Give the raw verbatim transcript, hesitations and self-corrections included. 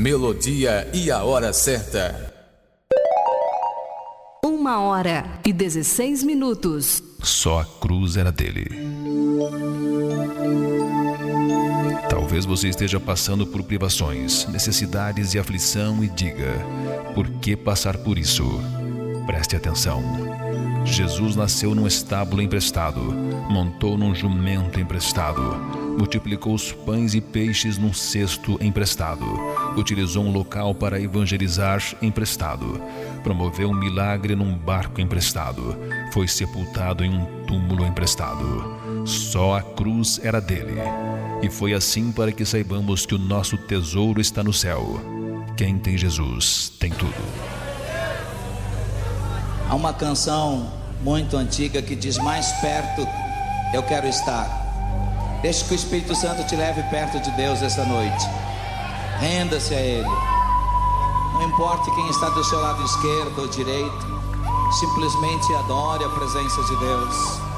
melodia e a hora certa. Uma hora e dezesseis minutos. Só a cruz era dele. Talvez você esteja passando por privações, necessidades e aflição e diga: por que passar por isso? Preste atenção. Jesus nasceu num estábulo emprestado, montou num jumento emprestado, multiplicou os pães e peixes num cesto emprestado, utilizou um local para evangelizar emprestado, promoveu um milagre num barco emprestado, foi sepultado em um túmulo emprestado. Só a cruz era dele. E foi assim para que saibamos que o nosso tesouro está no céu. Quem tem Jesus tem tudo. Há uma canção muito antiga que diz: mais perto eu quero estar. Deixe que o Espírito Santo te leve perto de Deus esta noite. Renda-se a Ele. Não importa quem está do seu lado esquerdo ou direito, simplesmente adore a presença de Deus.